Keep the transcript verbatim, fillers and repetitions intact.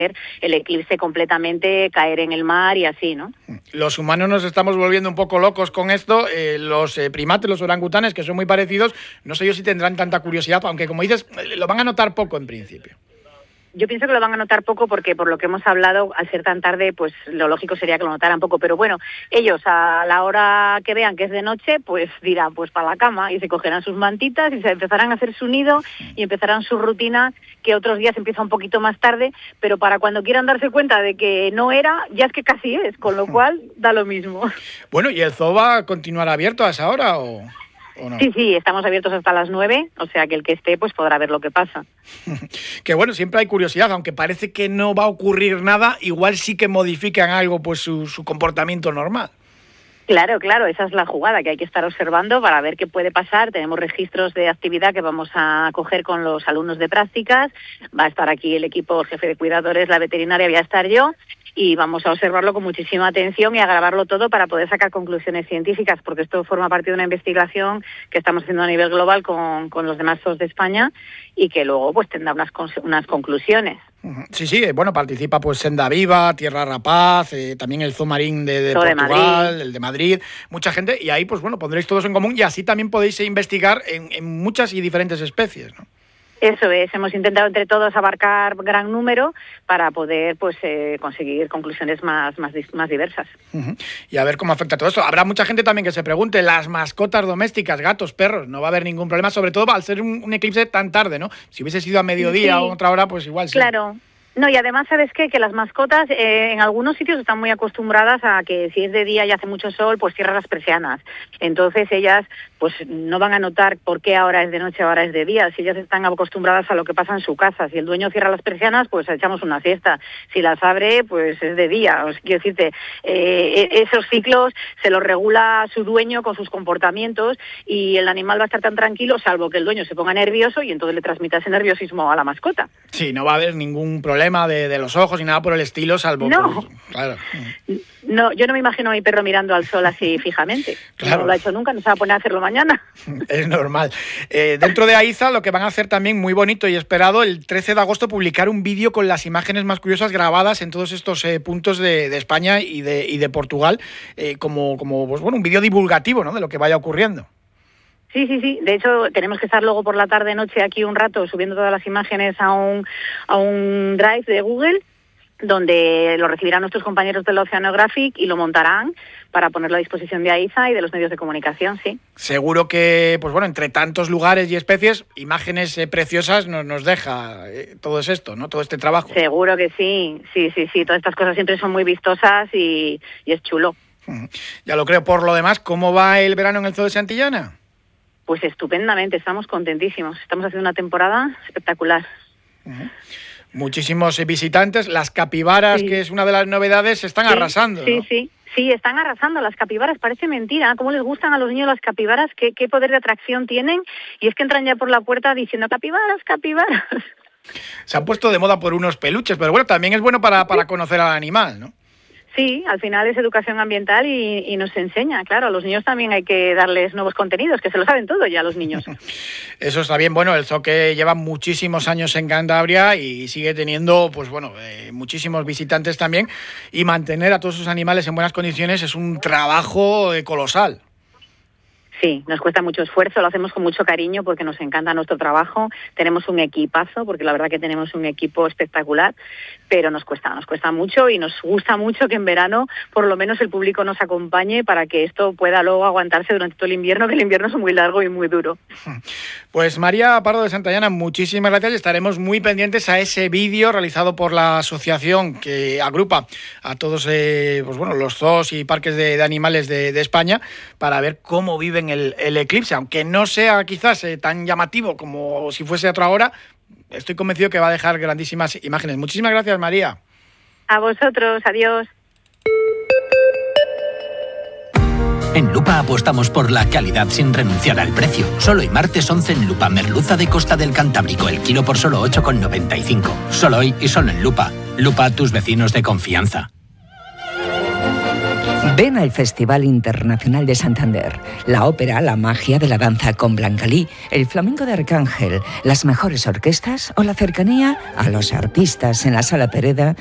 el eclipse completamente, caer en el mar y así, ¿no? Los humanos nos estamos volviendo un poco locos con esto. Eh, los eh, primates, los orangutanes, que son muy parecidos, no sé yo si tendrán tanta curiosidad, aunque como dices, lo van a notar poco en principio. Yo pienso que lo van a notar poco porque por lo que hemos hablado, al ser tan tarde, pues lo lógico sería que lo notaran poco. Pero bueno, ellos a la hora que vean que es de noche, pues dirán, pues para la cama, y se cogerán sus mantitas y se empezarán a hacer su nido y empezarán su rutina, que otros días empieza un poquito más tarde, pero para cuando quieran darse cuenta de que no era, ya es que casi es, con lo cual da lo mismo. Bueno, ¿y el zoo va a continuar abierto a esa hora o...? No? Sí, sí, estamos abiertos hasta las nueve, o sea que el que esté pues podrá ver lo que pasa. Que bueno, siempre hay curiosidad, aunque parece que no va a ocurrir nada, igual sí que modifican algo, pues su, su comportamiento normal. Claro, claro, esa es la jugada que hay que estar observando para ver qué puede pasar. Tenemos registros de actividad que vamos a coger con los alumnos de prácticas, va a estar aquí el equipo jefe de cuidadores, la veterinaria, voy a estar yo, y vamos a observarlo con muchísima atención y a grabarlo todo para poder sacar conclusiones científicas, porque esto forma parte de una investigación que estamos haciendo a nivel global con, con los demás zoos de España y que luego pues tendrá unas, unas conclusiones. Sí, sí, bueno, participa pues Senda Viva, Tierra Rapaz, eh, también el Zoo Marín de, de Portugal, de el de Madrid, mucha gente, y ahí pues bueno, pondréis todos en común y así también podéis investigar en, en muchas y diferentes especies, ¿no? Eso es, hemos intentado entre todos abarcar gran número para poder pues eh, conseguir conclusiones más, más, más diversas. Uh-huh. Y a ver cómo afecta todo esto. Habrá mucha gente también que se pregunte, las mascotas domésticas, gatos, perros, no va a haber ningún problema, sobre todo al ser un, un eclipse tan tarde, ¿no? Si hubiese sido a mediodía sí. o otra hora, pues igual sí. Claro. No, y además, ¿sabes qué? Que las mascotas eh, en algunos sitios están muy acostumbradas a que si es de día y hace mucho sol, pues cierran las persianas. Entonces ellas pues no van a notar por qué ahora es de noche, ahora es de día. Si ellas están acostumbradas a lo que pasa en su casa. Si el dueño cierra las persianas, pues echamos una siesta. Si las abre, pues es de día. O sea, quiero decirte, eh, esos ciclos se los regula su dueño con sus comportamientos y el animal va a estar tan tranquilo, salvo que el dueño se ponga nervioso y entonces le transmita ese nerviosismo a la mascota. Sí, no va a haber ningún problema De, de los ojos y nada por el estilo, salvo... No, pues, claro. no, yo no me imagino a mi perro mirando al sol así fijamente. Claro. No lo ha hecho nunca, no se va a poner a hacerlo mañana. Es normal. Eh, dentro de AIZA lo que van a hacer también muy bonito y esperado, el trece de agosto publicar un vídeo con las imágenes más curiosas grabadas en todos estos eh, puntos de, de España y de, y de Portugal, eh, como, como pues, bueno, un vídeo divulgativo, ¿no?, de lo que vaya ocurriendo. Sí, sí, sí. De hecho, tenemos que estar luego por la tarde-noche aquí un rato subiendo todas las imágenes a un, a un drive de Google, donde lo recibirán nuestros compañeros del Oceanographic y lo montarán para ponerlo a disposición de AIZA y de los medios de comunicación, sí. Seguro que, pues bueno, entre tantos lugares y especies, imágenes eh, preciosas nos, nos deja eh, todo esto, ¿no? Todo este trabajo. Seguro que sí, sí, sí, sí. Todas estas cosas siempre son muy vistosas y, y es chulo. Ya lo creo. Por lo demás, ¿cómo va el verano en el Zoo de Santillana? Pues estupendamente, estamos contentísimos. Estamos haciendo una temporada espectacular. Uh-huh. Muchísimos visitantes. Las capibaras, sí. que es una de las novedades, están sí, arrasando, Sí, ¿no? sí, sí, están arrasando. Las capibaras, parece mentira. ¿Cómo les gustan a los niños las capibaras? ¿Qué, qué poder de atracción tienen? Y es que entran ya por la puerta diciendo capibaras, capibaras. Se han puesto de moda por unos peluches, pero bueno, también es bueno para, para conocer al animal, ¿no? Sí, al final es educación ambiental y, y nos enseña, claro, a los niños también hay que darles nuevos contenidos, que se lo saben todo ya los niños. Eso está bien, bueno, el zoo que lleva muchísimos años en Cantabria y sigue teniendo, pues bueno, eh, muchísimos visitantes también, y mantener a todos sus animales en buenas condiciones es un trabajo eh, colosal. Sí, nos cuesta mucho esfuerzo, lo hacemos con mucho cariño porque nos encanta nuestro trabajo, tenemos un equipazo, porque la verdad que tenemos un equipo espectacular, pero nos cuesta, nos cuesta mucho y nos gusta mucho que en verano por lo menos el público nos acompañe para que esto pueda luego aguantarse durante todo el invierno, que el invierno es muy largo y muy duro. Pues María Pardo de Santillana, muchísimas gracias y estaremos muy pendientes a ese vídeo realizado por la asociación que agrupa a todos eh, pues bueno, los zoos y parques de, de animales de, de España para ver cómo viven El, el eclipse, aunque no sea quizás eh, tan llamativo como si fuese otra hora, estoy convencido que va a dejar grandísimas imágenes. Muchísimas gracias, María. A vosotros, adiós. En Lupa apostamos por la calidad sin renunciar al precio. Solo hoy martes once en Lupa, merluza de Costa del Cantábrico, el kilo por solo ocho con noventa y cinco. Solo hoy y solo en Lupa. Lupa, tus vecinos de confianza. Ven al Festival Internacional de Santander, la ópera, la magia de la danza con Blancalí, el flamenco de Arcángel, las mejores orquestas o la cercanía a los artistas en la Sala Pereda